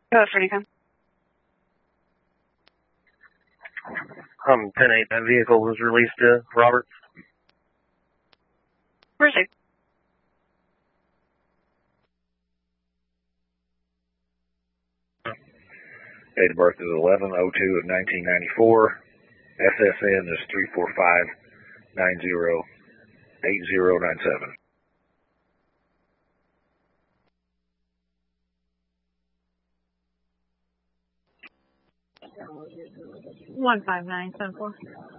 Go for anything. 10-8, that vehicle was released to Robert. Where's he? Date of birth is 11/02 of 1994. SSN is 345-90-8097. One 5974.